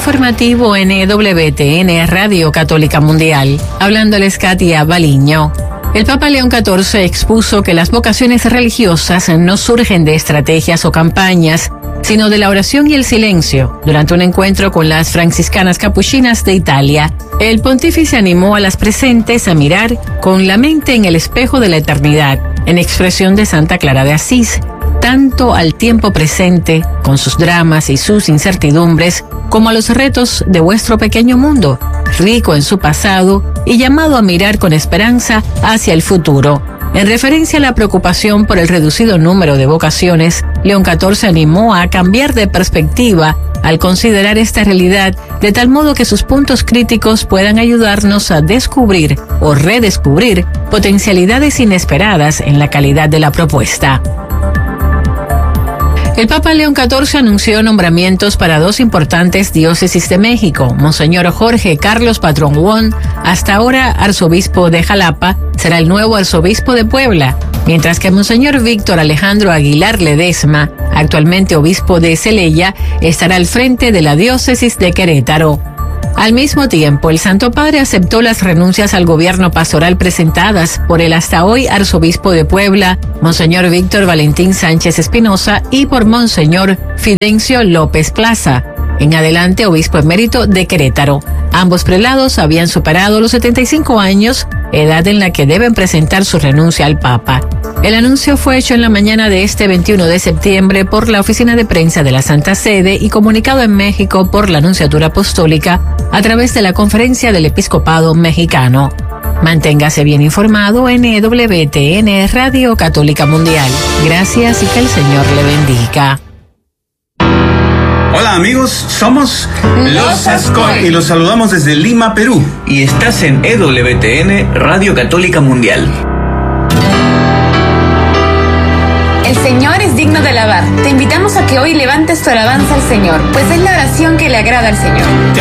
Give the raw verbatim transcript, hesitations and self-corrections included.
informativo N W T N Radio Católica Mundial. Hablándoles Katia Baliño. El Papa León catorce expuso que las vocaciones religiosas no surgen de estrategias o campañas, sino de la oración y el silencio. Durante un encuentro con las franciscanas capuchinas de Italia, el pontífice animó a las presentes a mirar con la mente en el espejo de la eternidad, en expresión de Santa Clara de Asís, tanto al tiempo presente, con sus dramas y sus incertidumbres, como a los retos de vuestro pequeño mundo, rico en su pasado y llamado a mirar con esperanza hacia el futuro. En referencia a la preocupación por el reducido número de vocaciones, León catorce animó a cambiar de perspectiva al considerar esta realidad, de tal modo que sus puntos críticos puedan ayudarnos a descubrir o redescubrir potencialidades inesperadas en la calidad de la propuesta. El Papa León catorce anunció nombramientos para dos importantes diócesis de México. Monseñor Jorge Carlos Patrón Wong, hasta ahora arzobispo de Jalapa, será el nuevo arzobispo de Puebla, mientras que Monseñor Víctor Alejandro Aguilar Ledesma, actualmente obispo de Celaya, estará al frente de la diócesis de Querétaro. Al mismo tiempo, el Santo Padre aceptó las renuncias al gobierno pastoral presentadas por el hasta hoy arzobispo de Puebla, Monseñor Víctor Valentín Sánchez Espinosa, y por Monseñor Fidencio López Plaza, en adelante obispo emérito de Querétaro. Ambos prelados habían superado los setenta y cinco años, edad en la que deben presentar su renuncia al Papa. El anuncio fue hecho en la mañana de este veintiuno de septiembre por la Oficina de Prensa de la Santa Sede y comunicado en México por la Nunciatura Apostólica a través de la Conferencia del Episcopado Mexicano. Manténgase bien informado en N W T N Radio Católica Mundial. Gracias y que el Señor le bendiga. Hola amigos, somos Los Ascol y los saludamos desde Lima, Perú. Y estás en E W T N Radio Católica Mundial. El Señor es digno de alabar. Te invitamos a que hoy levantes tu alabanza al Señor, pues es la oración que le agrada al Señor. Te